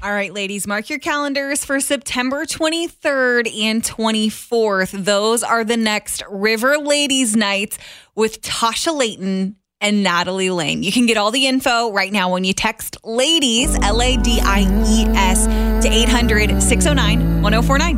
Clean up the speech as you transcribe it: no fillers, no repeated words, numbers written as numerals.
All right, ladies, mark your calendars for September 23rd and 24th. Those are the next River Ladies Nights with Tasha Layton and Natalie Lane. You can get all the info right now when you text LADIES, LADIES, to 800-609-1049.